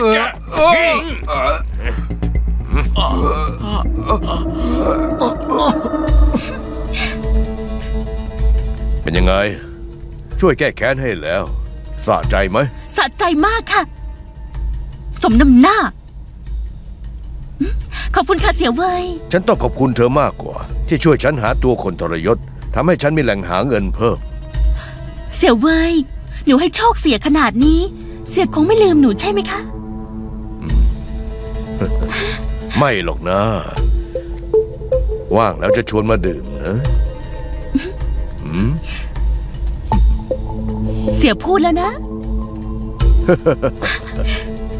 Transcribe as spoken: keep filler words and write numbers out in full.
แกเป็นยังไงช่วยแก้แค้นให้แล้วสะใจไหมสะใจมากค่ะสมน้ำหน้าขอบคุณค่ะเสี่ยวเว่ยฉันต้องขอบคุณเธอมากกว่าที่ช่วยฉันหาตัวคนทรยศทำให้ฉันมีแหล่งหาเงินเพิ่มเสี่ยวเว่ยหนูให้โชคเสียขนาดนี้เสี่ยคงไม่ลืมหนูใช่ไหมคะไม่หรอกนะว่างแล้วจะชวนมาดื่มนะเสี่ยพูดแล้วนะ